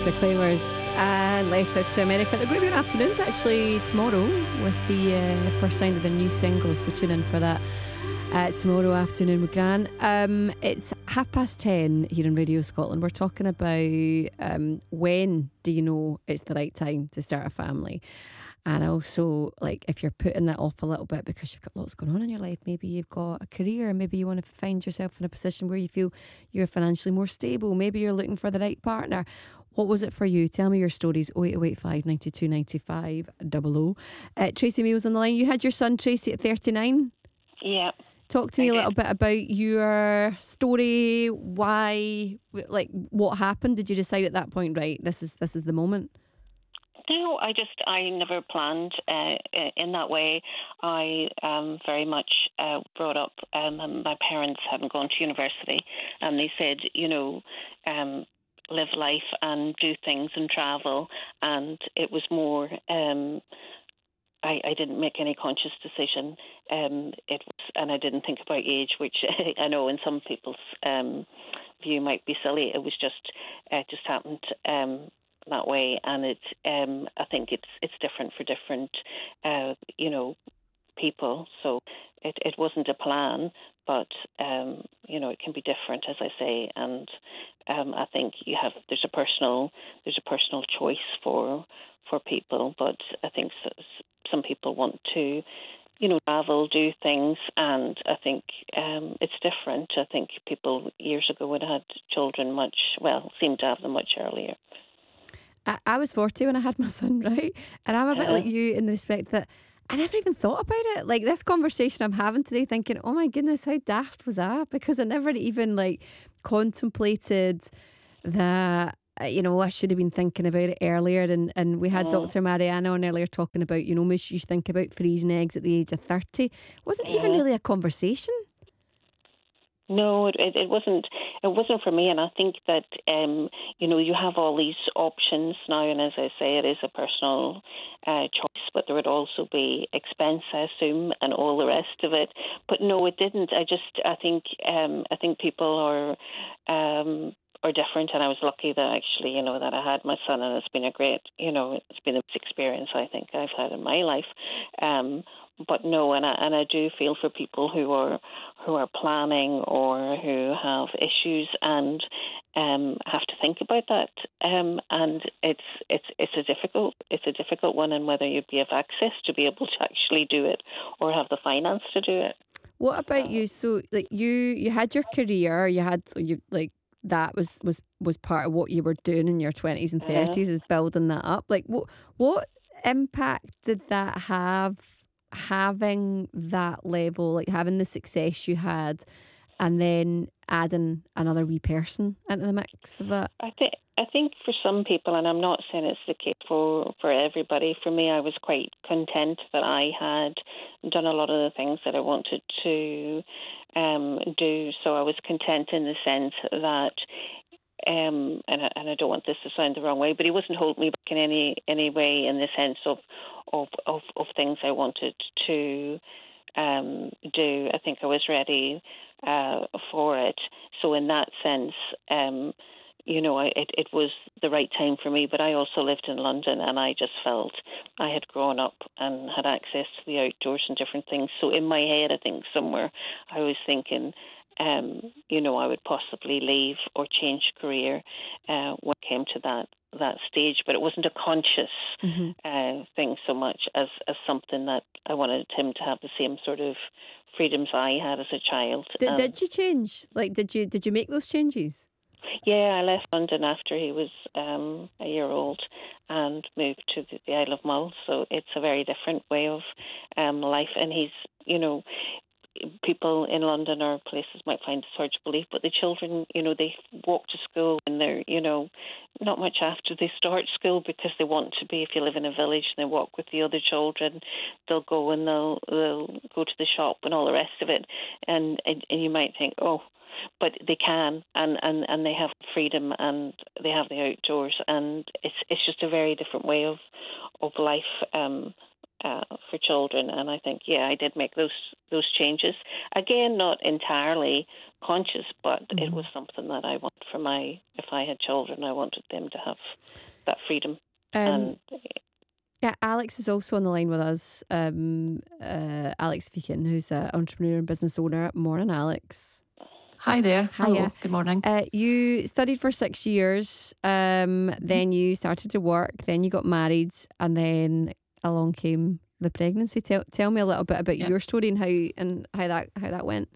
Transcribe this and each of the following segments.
Proclaimers and Letter to America. They're going to be on afternoons actually tomorrow with the first sound of the new single, so tune in for that tomorrow afternoon with Gran. It's 10:30 here on Radio Scotland. We're talking about when do you know it's the right time to start a family, and also like if you're putting that off a little bit because you've got lots going on in your life. Maybe you've got a career, maybe you want to find yourself in a position where you feel you're financially more stable, maybe you're looking for the right partner. What was it for you? Tell me your stories. 08085 92 95 00. Tracy Meals on the line. You had your son Tracy at 39. Yeah. Talk to me a little bit about your story. Why, like, what happened? Did you decide at that point, right, this is the moment? No, I never planned in that way. I very much brought up, my parents hadn't gone to university, and they said, live life and do things and travel, and it was more... I didn't make any conscious decision. It was, and I didn't think about age, which I know in some people's view might be silly. It was just happened that way, and I think it's different for different people. So it wasn't a plan, but it can be different, as I say, and I think there's a personal choice for people, but I think some people want to, travel, do things, and I think it's different. I think people years ago would have had children seemed to have them much earlier. I was 40 when I had my son, right? And I'm a bit like you in the respect that I never even thought about it. Like this conversation I'm having today, thinking, oh my goodness, how daft was that? Because I never even contemplated that. I should have been thinking about it earlier, and we had Dr. Mariana on earlier talking about, you should think about freezing eggs at the age of 30. It wasn't even really a conversation. No, it wasn't. It wasn't for me, and I think that you have all these options now, and as I say, it is a personal choice. But there would also be expense, I assume, and all the rest of it. But no, it didn't. I think people are different, and I was lucky that actually, that I had my son, and it's been a great, it's been the best experience I think I've had in my life. But no, and I do feel for people who are planning or who have issues and have to think about that. And it's a difficult one, and whether you'd have access to be able to actually do it or have the finance to do it. What about you? So, you had your career, that was part of what you were doing in your 20s and 30s, is building that up. What impact did that have, having that level, having the success you had, and then adding another wee person into the mix of that? I think for some people, and I'm not saying it's the case for everybody, for me, I was quite content that I had done a lot of the things that I wanted to do. So I was content in the sense that, and I don't want this to sound the wrong way, but he wasn't holding me back in any way, in the sense of things I wanted to do. I think I was ready for it. So in that sense, it was the right time for me. But I also lived in London, and I just felt I had grown up and had access to the outdoors and different things. So in my head, I think somewhere I was thinking, I would possibly leave or change career when it came to that stage. But it wasn't a conscious thing so much as something that I wanted him to have the same sort of freedoms I had as a child. Did you change? Did you make those changes? Yeah, I left London after he was a year old and moved to the Isle of Mull. So it's a very different way of life. And he's, people in London or places might find this hard to believe, but the children, they walk to school and they're, not much after they start school, because they want to be, if you live in a village and they walk with the other children, they'll go and they'll go to the shop and all the rest of it. And you might think, oh, but they can, and they have freedom, and they have the outdoors, and it's just a very different way of life for children, and I think I did make those changes. Again, not entirely conscious, but it was something that I want for if I had children, I wanted them to have that freedom. And yeah, Alex is also on the line with us. Alex Feakin, who's an entrepreneur and business owner. Morning, Alex. Hi there. Hello. Good morning. You studied for 6 years, then you started to work, then you got married, and then along came the pregnancy. Tell me a little bit about your story and how that went.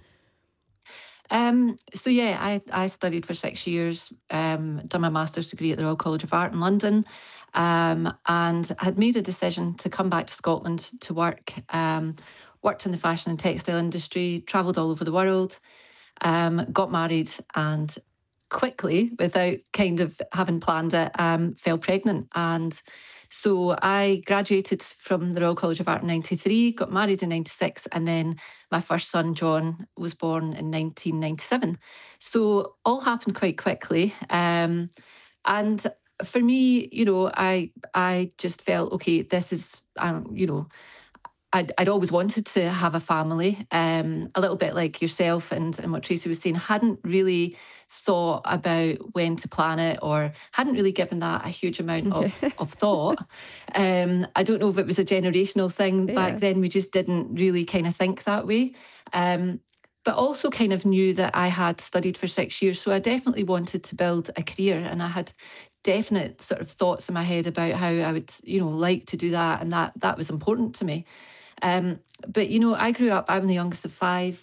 So I studied for 6 years, done my master's degree at the Royal College of Art in London, and had made a decision to come back to Scotland to work. Worked in the fashion and textile industry, travelled all over the world, got married, and quickly, without kind of having planned it, fell pregnant. And so I graduated from the Royal College of Art in 93, got married in 96, and then my first son, John, was born in 1997. So all happened quite quickly. And for me, I just felt, okay, this is, I'd always wanted to have a family, a little bit like yourself and what Tracy was saying. Hadn't really thought about when to plan it, or hadn't really given that a huge amount of thought. I don't know if it was a generational thing. Back then we just didn't really kind of think that way. But also kind of knew that I had studied for 6 years, so I definitely wanted to build a career, and I had definite sort of thoughts in my head about how I would, like to do that, and that was important to me. But I grew up, I'm the youngest of 5.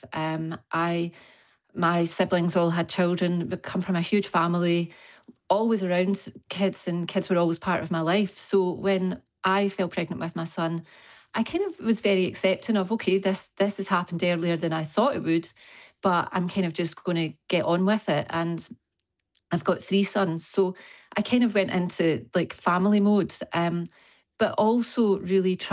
My siblings all had children, but come from a huge family, always around kids, and kids were always part of my life. So when I fell pregnant with my son, I kind of was very accepting of, okay, this has happened earlier than I thought it would, but I'm kind of just going to get on with it. And I've got 3 sons, so I kind of went into like family mode, but also really